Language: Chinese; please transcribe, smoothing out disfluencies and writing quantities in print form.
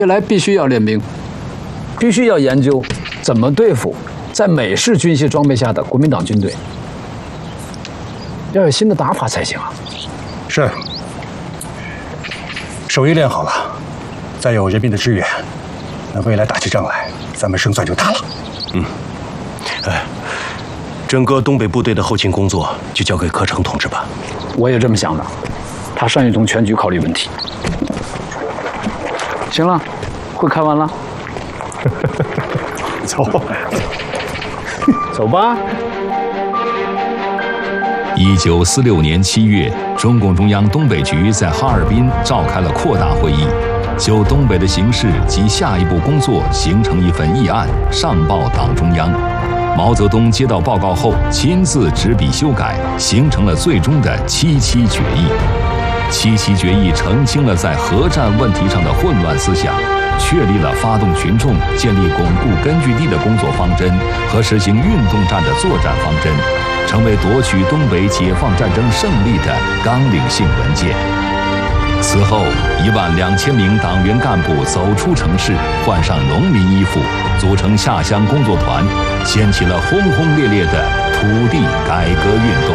未来必须要练兵，必须要研究怎么对付在美式军械装备下的国民党军队，要有新的打法才行啊！ 是，手艺练好了，再有人民的支援，那未来打起仗来，咱们胜算就大了。 整个东北部队的后勤工作就交给柯城同志吧。 我也这么想的，他善于从全局考虑问题。行了，会开完了， 走， 走吧。 1946年7月，中共中央东北局在哈尔滨召开了扩大会议，就东北的形势及下一步工作形成一份议案，上报党中央。毛泽东接到报告后，亲自执笔修改，形成了最终的77决议。77决议澄清了在核战问题上的混乱思想，确立了发动群众建立巩固根据地的工作方针和实行运动战的作战方针，成为夺取东北解放战争胜利的纲领性文件。此后，12000名党员干部走出城市，换上农民衣服，组成下乡工作团，掀起了轰轰烈烈的土地改革运动。